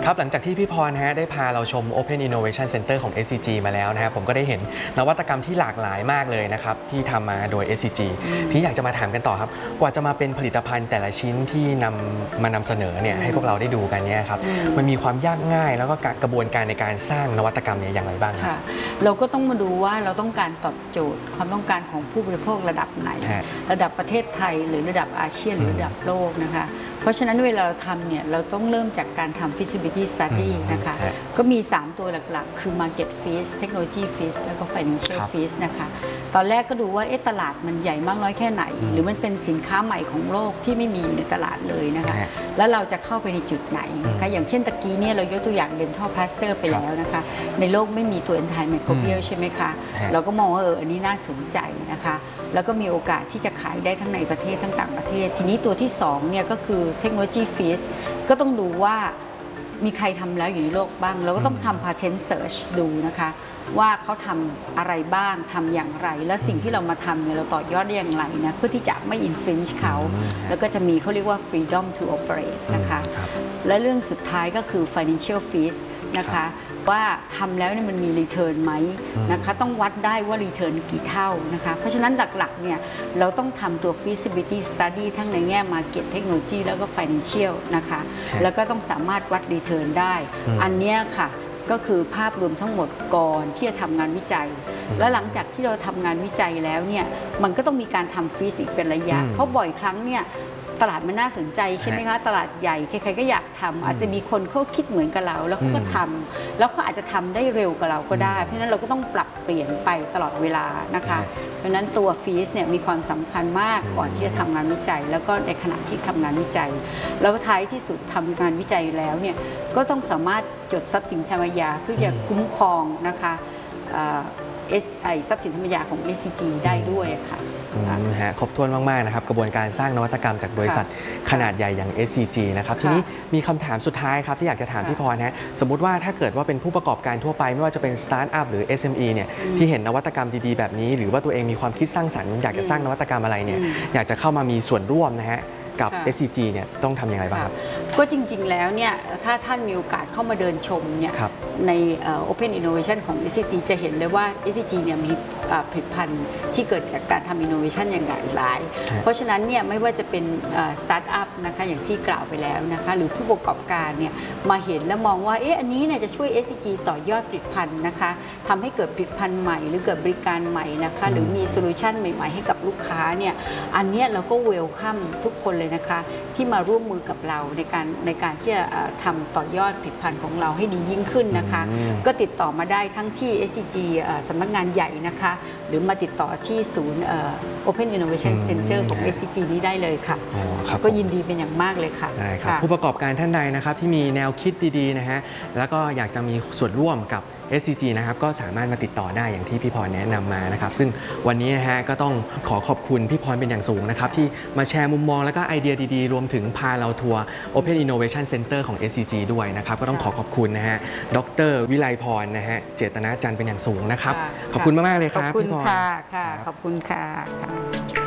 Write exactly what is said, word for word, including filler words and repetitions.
ครับหลังจากที่พี่พรฮะได้พาเราชม Open Innovation Center ของ เอส ซี จี มาแล้วนะครับผมก็ได้เห็นนวัตกรรมที่หลากหลายมากเลยนะครับที่ทำมาโดย เอส ซี จี ที่อยากจะมาถามกันต่อครับกว่าจะมาเป็นผลิตภัณฑ์แต่ละชิ้นที่นำมานำเสนอเนี่ยให้พวกเราได้ดูกันเนี่ยครับมันมีความยากง่ายแล้วก็กระบวนการในการสร้างนวัตกรรมเนี่ยอย่างไรบ้างครับเราก็ต้องมาดูว่าเราต้องการตอบโจทย์ความต้องการของผู้บริโภคระดับไหนระดับประเทศไทยหรือระดับอาเซียนหรือระดับโลกนะคะเพราะฉะนั้นเวลาเราทำเนี่ยเราต้องเริ่มจากการทำ feasibility study นะคะก็มีสามตัวหลักๆคือ market fit technology fit แล้วก็ financial fit นะคะตอนแรกก็ดูว่าเอ๊ะตลาดมันใหญ่มากน้อยแค่ไหนหรือมันเป็นสินค้าใหม่ของโลกที่ไม่มีอยู่ในตลาดเลยนะคะแล้วเราจะเข้าไปในจุดไหนนะคะอย่างเช่นตะกี้เนี่ยเรายกตัวอย่าง dental plaster ไปแล้วนะคะในโลกไม่มีตัว antimicrobial ใช่ไหมคะเราก็มองว่าเอออันนี้น่าสนใจนะคะแล้วก็มีโอกาสที่จะขายได้ทั้งในประเทศทั้งต่างประเทศทีนี้ตัวที่สองเนี่ยก็คือเทคโนโลยีฟีสก็ต้องดูว่ามีใครทำแล้วอยู่ในโลกบ้างเราก็ต้องทำ patent search ดูนะคะว่าเขาทำอะไรบ้างทำอย่างไรและสิ่งที่เรามาทำเนี่ยเราต่อยอดได้อย่างไรนะเพื่อที่จะไม่ infringe เขาแล้วก็จะมีเขาเรียกว่า freedom to operate นะคะและเรื่องสุดท้ายก็คือ financial fees นะคะว่าทำแล้วเนี่ยมันมีรีเทิร์นไหมนะคะต้องวัดได้ว่ารีเทิร์นกี่เท่านะคะเพราะฉะนั้นหลักๆเนี่ยเราต้องทำตัว feasibility study ทั้งในแง่ market technology แล้วก็ financial นะคะแล้วก็ต้องสามารถวัดรีเทิร์นได้อันนี้ค่ะก็คือภาพรวมทั้งหมดก่อนที่จะทำงานวิจัยและหลังจากที่เราทำงานวิจัยแล้วเนี่ยมันก็ต้องมีการทำฟีสอีกเป็นระยะเพราะบ่อยครั้งเนี่ยตลาดมันน่าสนใจใช่ไหมคะตลาดใหญ่ใครๆก็อยากทำอาจจะมีคนเขาคิดเหมือนกับเราแล้วเขาก็ทำแล้วเขาอาจจะทำได้เร็วกว่าเราก็ได้เพราะฉะนั้นเราก็ต้องปรับเปลี่ยนไปตลอดเวลานะคะเพราะฉะนั้นตัวฟีสเนี่ยมีความสำคัญมากก่อนที่จะทำงานวิจัยแล้วก็ในขณะที่ทำงานวิจัยแล้วท้ายที่สุดทำงานวิจัยแล้วเนี่ยก็ต้องสามารถจดทรัพย์สินทางปัญญาเพื่อจะคุ้มครองนะคะเอสไอทรัพย์สินทางปัญญาของ เอส ซี จี ได้ด้วยค่ะครบถ้วนมากๆนะครับกระบวนการสร้างนวัตกรรมจากบริษัทขนาดใหญ่อย่าง เอส ซี จี นะครับทีนี้มีคำถามสุดท้ายครับที่อยากจะถามพี่พรฮะสมมุติว่าถ้าเกิดว่าเป็นผู้ประกอบการทั่วไปไม่ว่าจะเป็นสตาร์ทอัพหรือ เอส เอ็ม อี เนี่ยที่เห็นนวัตกรรมดีๆแบบนี้หรือว่าตัวเองมีความคิดสร้างสรรค์อยากจะสร้างนวัตกรรมอะไรเนี่ยอยากจะเข้ามามีส่วนร่วมนะฮะกับ เอส ซี จี เนี่ยต้องทำอย่างไรบ้างครับก็จริงๆแล้วเนี่ยถ้าท่านมีโอกาสเข้ามาเดินชมเนี่ยใน Open Innovation ของ เอส ซี จี จะเห็นเลยว่า เอส ซี จี เนี่ยมีผลิตภัณฑ์ที่เกิดจากการทำ Innovation อย่างหลายเพราะฉะนั้นเนี่ยไม่ว่าจะเป็นสตาร์ทอัพนะคะอย่างที่กล่าวไปแล้วนะคะหรือผู้ประกอบการเนี่ยมาเห็นแล้วมองว่าเอ๊ะอันนี้เนี่ยจะช่วย เอส ซี จี ต่อยอดผลิตภัณฑ์นะคะทำให้เกิดผลิตภัณฑ์ใหม่หรือเกิดบริการใหม่นะคะหรือมีโซลูชันใหม่ๆให้กับลูกค้าเนี่ยอันนี้เราก็เวลคัมทุกคนเลยนะคะที่มาร่วมมือกับเราในการในการที่จะทำต่อยอดผลิตภัณฑ์ของเราให้ดียิ่งขึ้นนะคะก็ติดต่อมาได้ทั้งที่ เอส ซี จี สำนักงานใหญ่นะคะหรือมาติดต่อที่ศูนย์ Open Innovation Center ของ เอส ซี จี นี้ได้เลยค่ะก็ยินดีเป็นอย่างมากเลยค่ะได้ครับผู้ประกอบการท่านใดนะครับที่มีแนวคิดดีๆนะฮะแล้วก็อยากจะมีส่วนร่วมกับ เอส ซี จี นะครับก็สามารถมาติดต่อได้อย่างที่พี่พรแนะนำมานะครับซึ่งวันนี้นะฮะก็ต้องขอขอบคุณพี่พรเป็นอย่างสูงนะครับที่มาแชร์มุมมองแล้วก็ไอเดียดีๆรวมถึงพาเราทัวร์ Open Innovation Center ของ เอส ซี จี ด้วยนะครับก็ต้องขอขอบคุณนะฮะดร.วิไลพรนะฮะเจตนาจันทร์เป็นอย่างสูงนะครับขอบคุณมากๆเลยครับขอบคุณค่ะขอบคุณค่ะ